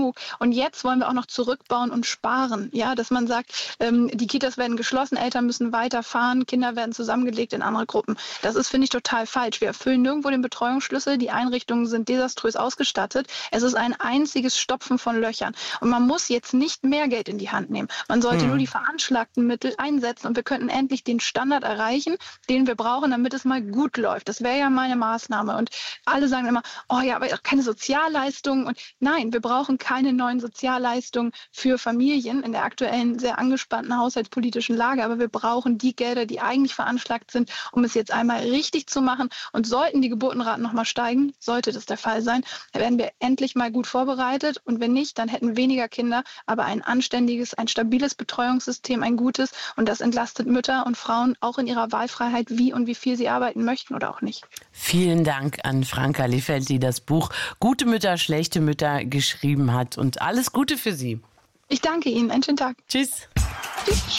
genug. Und jetzt wollen wir auch noch zurückbauen und sparen. Ja, dass man sagt, die Kitas werden geschlossen, Eltern müssen weiterfahren, Kinder werden zusammengelegt in andere Gruppen. Das ist, finde ich, total falsch. Wir erfüllen nirgendwo den Betreuungsschlüssel. Die Einrichtungen sind desaströs ausgestattet. Es ist ein einziges Stopfen von Löchern. Und man muss jetzt nicht mehr Geld in die Hand nehmen. Man sollte nur die veranschlagten Mittel einsetzen und wir könnten endlich den Standard erreichen, den wir brauchen, damit es mal gut läuft. Das wäre ja meine Maßnahme. Und alle sagen immer, oh ja, aber keine Sozialleistungen. Und nein, wir brauchen keine neuen Sozialleistungen für Familien in der aktuellen sehr angespannten haushaltspolitischen Lage. Aber wir brauchen die Gelder, die eigentlich veranschlagt sind, um es jetzt einmal richtig zu machen. Und sollten die Geburtenraten nochmal steigen, sollte das der Fall sein, dann werden wir endlich mal gut vorbereitet. Und wenn nicht, dann hätten weniger Kinder, aber ein anständiges, ein stabiles Betreuungssystem, ein gutes. Und das entlastet Mütter und Frauen auch in ihrer Wahlfreiheit, wie und wie viel sie arbeiten möchten oder auch nicht. Vielen Dank an Franka Lefeld, die das Buch Gute Mütter, schlechte Mütter geschrieben hat. Und alles Gute für Sie. Ich danke Ihnen. Einen schönen Tag. Tschüss. Tschüss.